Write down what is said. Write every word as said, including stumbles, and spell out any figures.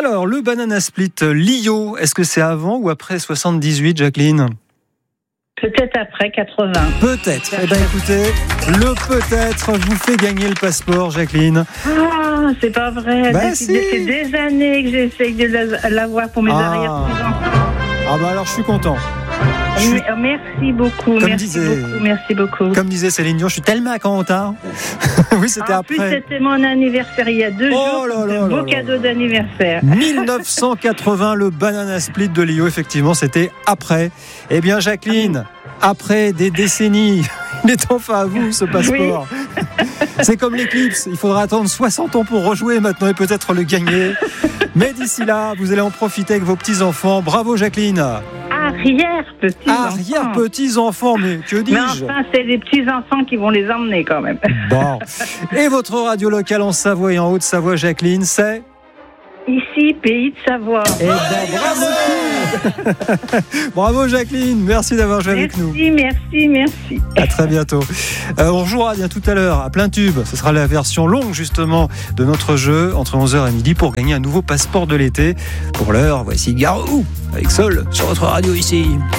Alors, le Banana Split Lio, est-ce que c'est avant ou après soixante-dix-huit, Jacqueline ? Peut-être après quatre-vingts. Peut-être. Eh bien, écoutez, le peut-être vous fait gagner le passeport, Jacqueline. Ah, c'est pas vrai. Bah, c'est, si. c'est des années que j'essaye de la- l'avoir pour mes Ah. arrière-petits-enfants. Ah bah alors, je suis content. Je suis- Merci beaucoup, Comme merci disait- beaucoup, merci beaucoup. Comme disait Céline Dion, je suis tellement content. Oui, c'était en après. plus, c'était mon anniversaire il y a deux Oh jours. là C'est là un là beau là cadeau d'anniversaire. dix-neuf cent quatre-vingts, le Banana Split de Lio, effectivement, c'était après. Eh bien, Jacqueline, après des décennies, il est enfin à vous, ce passeport. C'est comme l'éclipse, il faudra attendre soixante ans pour rejouer maintenant et peut-être le gagner. Mais d'ici là, vous allez en profiter avec vos petits-enfants. Bravo, Jacqueline. Arrière-petits-enfants. Arrière-petits-enfants, mais que Mais dis-je ? enfin, c'est les petits-enfants qui vont les emmener quand même. Bon. Et votre radio locale en Savoie et en Haute-Savoie, Jacqueline, c'est ? Ici, pays de Savoie. Eh ben, bravo. Bravo, Jacqueline, merci d'avoir joué avec nous. Merci, merci, merci. À très bientôt. Euh, on jouera bien tout à l'heure à plein tube. Ce sera la version longue justement de notre jeu entre onze heures et midi pour gagner un nouveau passeport de l'été. Pour l'heure, voici Garou avec Sol sur votre radio ici.